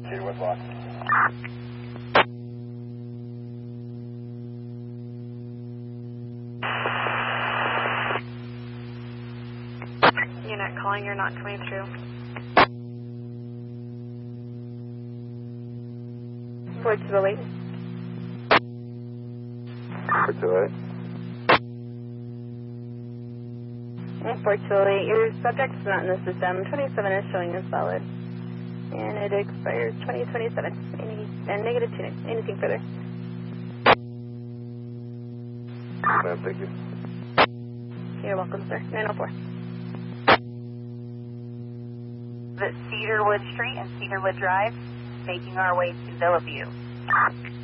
Cedarwood lock. Unit calling, you're not coming through. 4208. 4208. 4208, your subject is not in the system. 27 is showing as valid. And it expires 2027. And negative 2. Anything further? Ma'am, thank you. You're welcome, sir. 904. Cedarwood Street and Cedarwood Drive, making our way to Bellevue.